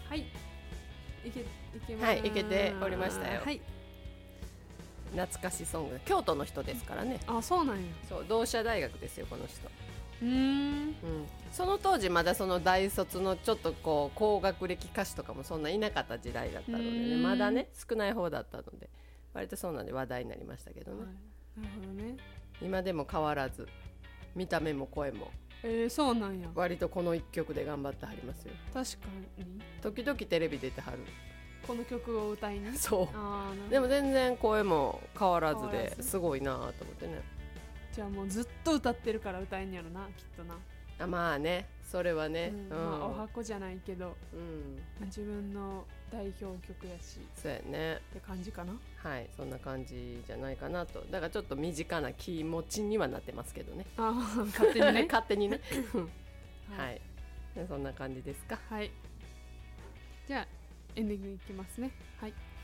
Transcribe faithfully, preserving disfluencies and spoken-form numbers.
はいいけいけまはいいけておりましたよ。 はい。 懐かしソング、京都の人ですからね。 あ、そうなんや。 そう、同志社大学ですよこの人。 うーん。 うん、その当時まだその大卒のちょっとこう高学歴歌手とかもそんないなかった時代だったのでね、まだね少ない方だったので割とそうなんで話題になりましたけどね、 はい、なるほどね。 今でも変わらず見た目も声もえー、そうなんや。 割とこの一曲で頑張ってはりますよ。 確かに時々テレビ出てはる。 この曲を歌いに。 そうあー、 でも全然声も変わらず変わらずですごいなと思ってね。 じゃあもうずっと歌ってるから歌えんやろな、きっとな。 あ、まあね、それはね、 うん、 うんまあお箱じゃないけど、 うんまあ自分の代表曲やしそうやね。 って感じかな。 はい、そんな感じじゃないかなと。だからちょっと身近な気持ちにはなってますけどね。 あー勝手にね勝手にねははいい、でそんな感じですか。 はい。じゃあエンディングいきますね。はい。